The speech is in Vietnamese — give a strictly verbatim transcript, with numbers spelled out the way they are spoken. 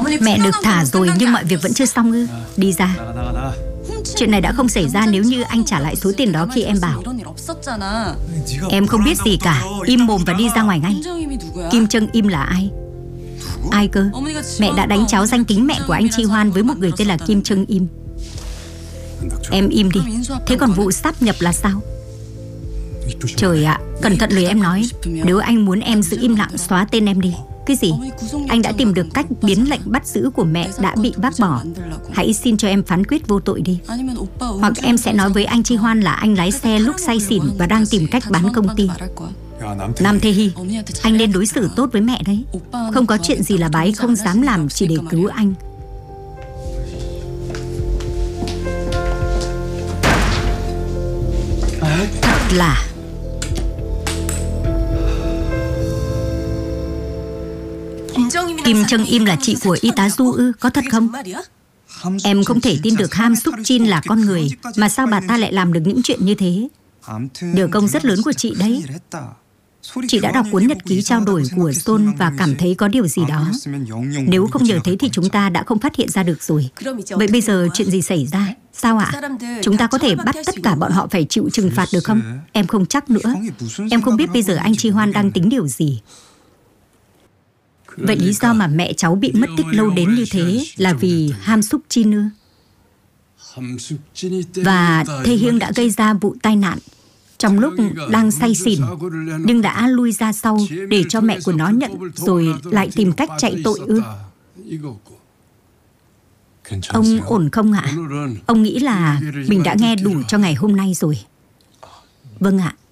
Mẹ được thả rồi nhưng mọi việc vẫn chưa xong ư? Đi ra. Chuyện này đã không xảy ra nếu như anh trả lại số tiền đó khi em bảo. Em không biết gì cả. Im mồm và đi ra ngoài ngay. Kim Trân Im là ai? Ai cơ? Mẹ đã đánh tráo danh tính mẹ của anh Chi Hoan với một người tên là Kim Trân Im. Em im đi. Thế còn vụ sáp nhập là sao? Trời ạ, cẩn thận lời em nói. Nếu anh muốn em giữ im lặng, xóa tên em đi. Cái gì? Anh đã tìm được cách biến lệnh bắt giữ của mẹ đã bị bác bỏ. Hãy xin cho em phán quyết vô tội đi. Hoặc em sẽ nói với anh Chi Hoan là anh lái xe lúc say xỉn và đang tìm cách bán công ty. Nam Thế Hy, anh nên đối xử tốt với mẹ đấy. Không có chuyện gì là bà ấy không dám làm chỉ để cứu anh. Thật là... Kim Trân Im là chị của y tá Du ư? Có thật không? Em không thể tin được Ham Suk Jin là con người, mà sao bà ta lại làm được những chuyện như thế? Điều công rất lớn của chị đấy. Chị đã đọc cuốn nhật ký trao đổi của Son và cảm thấy có điều gì đó. Nếu không nhờ thế thì chúng ta đã không phát hiện ra được rồi. Vậy bây giờ chuyện gì xảy ra? Sao ạ? Chúng ta có thể bắt tất cả bọn họ phải chịu trừng phạt được không? Em không chắc nữa. Em không biết bây giờ anh Chi Hoan đang tính điều gì. Vậy lý do mà mẹ cháu bị mất tích lâu đến như thế là vì Ham Suk Jin ư? Và Tae Hyung đã gây ra vụ tai nạn trong lúc đang say xỉn, nhưng đã lui ra sau để cho mẹ của nó nhận rồi lại tìm cách chạy tội ư? Ông ổn không ạ? Ông nghĩ là mình đã nghe đủ cho ngày hôm nay rồi. Vâng ạ.